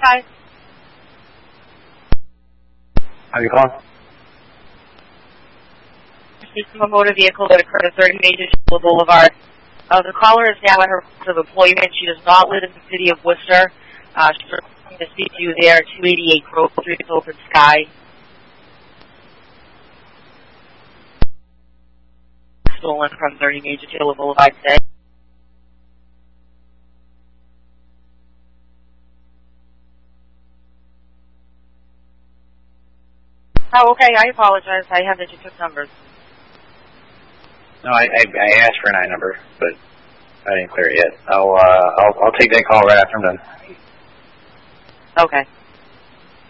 advertise? How are you calling? From a motor vehicle that occurred at 30 Major Boulevard. The caller is now at her place of employment. She does not live in the city of Worcester. She's requesting to speak to you there, 288 Grove Street, Open Sky. Stolen from 30 Major Boulevard today. Oh, okay. I apologize. I have the two numbers. No, I asked for a 9 number, but I didn't clear it yet. I'll take that call right after I'm done. Okay.